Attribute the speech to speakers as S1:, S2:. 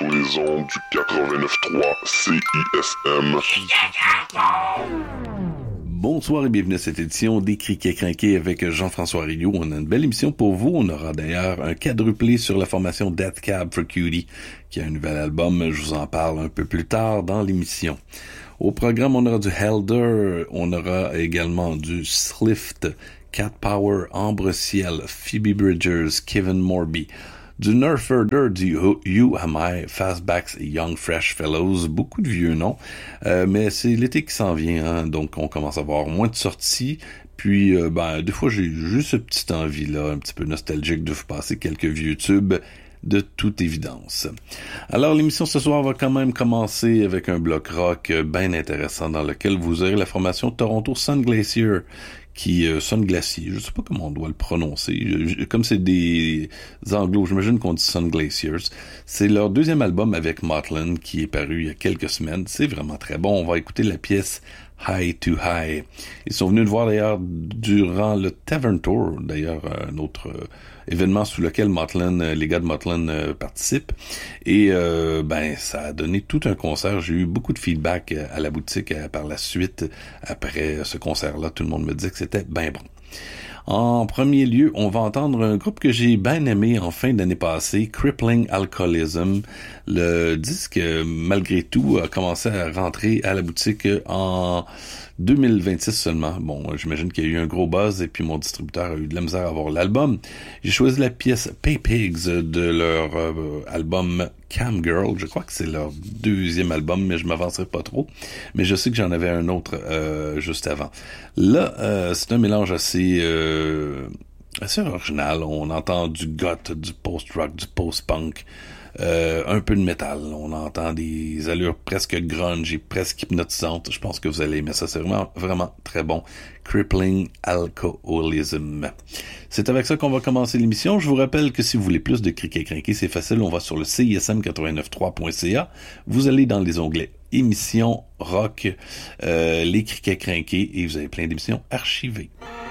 S1: sur les ondes du 89.3 CISM.
S2: Bonsoir et bienvenue à cette édition des Criquets Crinqués avec Jean-François Rio. On a une belle émission pour vous. On aura d'ailleurs un quadruplé sur la formation Death Cab for Cutie, qui a un nouvel album. Je vous en parle un peu plus tard dans l'émission. Au programme, on aura du Helder, on aura également du Slift, Cat Power, Ambre Ciel, Phoebe Bridgers, Kevin Morby, du Nerf Herder, du You Am I, Fastbacks et Young Fresh Fellows, beaucoup de vieux noms, mais c'est l'été qui s'en vient, hein, donc on commence à avoir moins de sorties, puis des fois j'ai juste cette petite envie-là, un petit peu nostalgique de vous passer quelques vieux tubes, de toute évidence. Alors, l'émission ce soir va quand même commencer avec un bloc rock bien intéressant dans lequel vous aurez la formation Toronto Sun Glacier, Sun Glacier, je sais pas comment on doit le prononcer, comme c'est des anglos, j'imagine qu'on dit Sun Glaciers. C'est leur deuxième album avec Motlin qui est paru il y a quelques semaines, c'est vraiment très bon. On va écouter la pièce High to High. Ils sont venus le voir d'ailleurs durant le Tavern Tour, d'ailleurs un autre événement sous lequel les gars de Motlin participent. Et ça a donné tout un concert. J'ai eu beaucoup de feedback à la boutique par la suite. Après ce concert-là, tout le monde me dit que c'était bien bon. En premier lieu, on va entendre un groupe que j'ai bien aimé en fin d'année passée, Crippling Alcoholism. Le disque, malgré tout, a commencé à rentrer à la boutique en 2026 seulement. Bon, j'imagine qu'il y a eu un gros buzz et puis mon distributeur a eu de la misère à avoir l'album. J'ai choisi la pièce Pay Pigs de leur album Cam Girl. Je crois que c'est leur deuxième album, mais je m'avancerai pas trop. Mais je sais que j'en avais un autre juste avant. Là, c'est un mélange assez original. On entend du goth, du post-rock, du post-punk. Un peu de métal. On entend des allures presque grunge et presque hypnotisantes. Je pense que vous allez aimer ça. C'est vraiment, vraiment très bon. Crippling Alcoholism. C'est avec ça qu'on va commencer l'émission. Je vous rappelle que si vous voulez plus de Criquets Crinqués, c'est facile. On va sur le CISM893.ca. Vous allez dans les onglets émissions, rock, les Criquets Crinqués et vous avez plein d'émissions archivées.